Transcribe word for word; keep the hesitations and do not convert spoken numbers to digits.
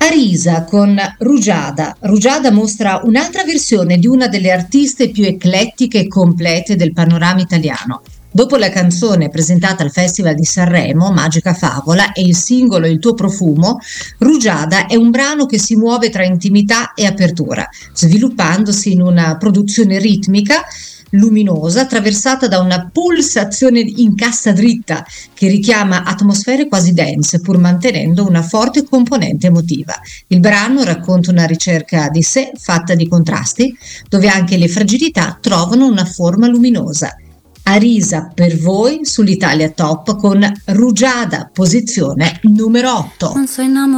Arisa con Rugiada. Rugiada mostra un'altra versione di una delle artiste più eclettiche e complete del panorama italiano. Dopo la canzone presentata al Festival di Sanremo, Magica Favola, e il singolo Il tuo profumo, Rugiada è un brano che si muove tra intimità e apertura, sviluppandosi in una produzione ritmica luminosa, attraversata da una pulsazione in cassa dritta che richiama atmosfere quasi dense, pur mantenendo una forte componente emotiva. Il brano racconta una ricerca di sé fatta di contrasti, dove anche le fragilità trovano una forma luminosa. Arisa per voi sull'Italia Top con Rugiada, posizione numero otto. Non so innamorata